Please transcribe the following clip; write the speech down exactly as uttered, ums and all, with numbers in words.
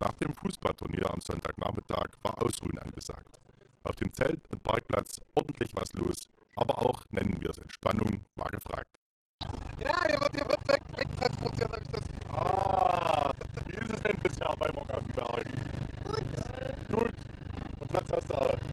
Nach dem Fußballturnier am Sonntagnachmittag war Ausruhen angesagt. Auf dem Zelt- und Parkplatz ordentlich was los, aber auch, nennen wir es Entspannung, war gefragt. Ja, hier wird, hier wird weg, wegtransportiert, habe ich das Gefühl. Ah, wie ist es denn bisher bei Mock auf dem Berg? Gut. Gut. Und Platz hast du auch.